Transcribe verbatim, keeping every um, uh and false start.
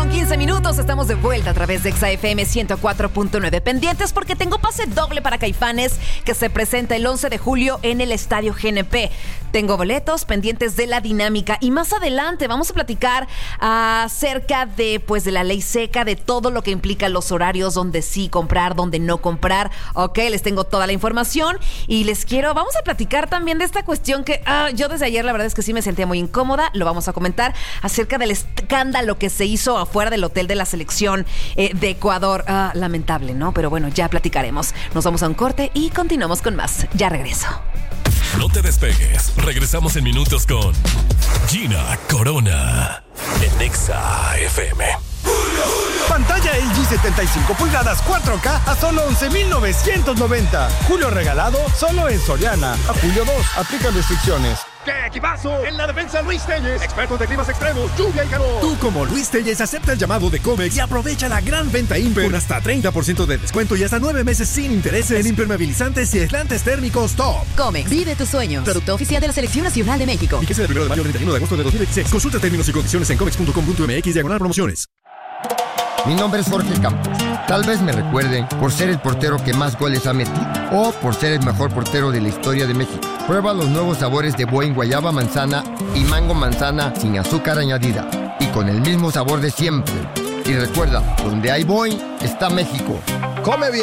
con quince minutos, estamos de vuelta a través de Exa F M ciento cuatro punto nueve. Pendientes porque tengo pase doble para Caifanes, que se presenta el once de julio en el Estadio G N P. Tengo boletos pendientes de la dinámica y más adelante vamos a platicar acerca de, pues, de la ley seca, de todo lo que implica los horarios, donde sí comprar, donde no comprar. Ok, les tengo toda la información y les quiero, vamos a platicar también de esta cuestión que ah, yo desde ayer la verdad es que sí me sentía muy incómoda. Lo vamos a comentar acerca del escándalo que se hizo afuera del hotel de la selección eh, de Ecuador. Ah, lamentable, ¿no? Pero bueno, ya platicaremos. Nos vamos a un corte y continuamos con más. Ya regreso. No te despegues. Regresamos en minutos con Gina Corona en Exa F M. Pantalla L G setenta y cinco pulgadas cuatro K a solo once mil novecientos noventa. Julio regalado solo en Soriana. A julio dos. Aplican restricciones. ¡Qué equipazo! En la defensa, Luis Telles, expertos de climas extremos, lluvia y calor. Tú, como Luis Telles, acepta el llamado de Comex y aprovecha la gran venta Imper con hasta treinta por ciento de descuento y hasta nueve meses sin intereses en impermeabilizantes y aislantes térmicos Top. Comex, vive tus sueños. Producto oficial de la Selección Nacional de México. Fíjese del primero de mayo al treinta y uno de agosto de dos mil veintiséis. Consulta términos y condiciones en comex punto com punto m x diagonal promociones. Mi nombre es Jorge Campos. Tal vez me recuerden por ser el portero que más goles ha metido o por ser el mejor portero de la historia de México. Prueba los nuevos sabores de Boing guayaba manzana y mango manzana sin azúcar añadida y con el mismo sabor de siempre. Y recuerda, donde hay Boing está México. ¡Come bien!